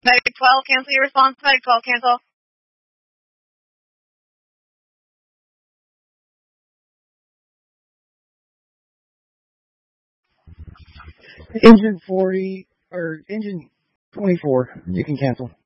Medic 12, cancel your response. Medic 12, cancel. Engine 40, or engine 24, you can cancel.